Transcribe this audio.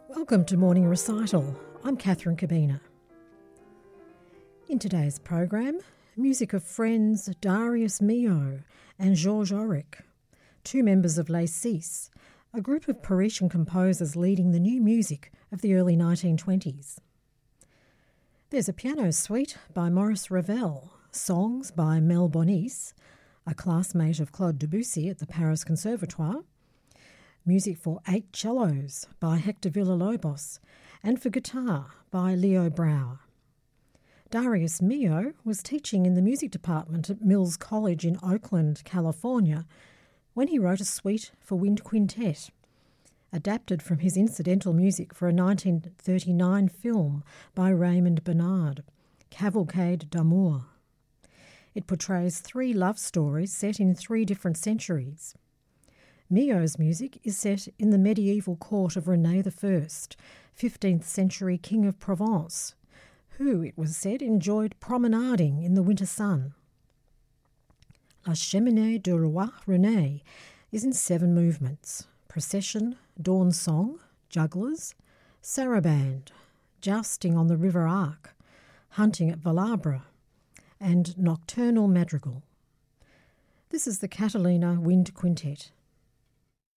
Welcome to Morning Recital. I'm Catherine Cabina. In today's program, music of friends Darius Milhaud and Georges Auric, two members of Les Six, a group of Parisian composers leading the new music of the early 1920s. There's a piano suite by Maurice Ravel, songs by Mel Bonis, a classmate of Claude Debussy at the Paris Conservatoire, music for 8 cellos by Hector Villa-Lobos, and for guitar by Leo Brouwer. Darius Milhaud was teaching in the music department at Mills College in Oakland, California, when he wrote a suite for wind quintet, adapted from his incidental music for a 1939 film by Raymond Bernard, Cavalcade d'Amour. It portrays 3 love stories set in 3 different centuries. Milhaud's music is set in the medieval court of René I, 15th century King of Provence, who, it was said, enjoyed promenading in the winter sun. La Cheminée du Roi René is in 7 movements: procession, dawn song, jugglers, saraband, jousting on the River Arc, hunting at Valabre, and nocturnal madrigal. This is the Catalina Wind Quintet.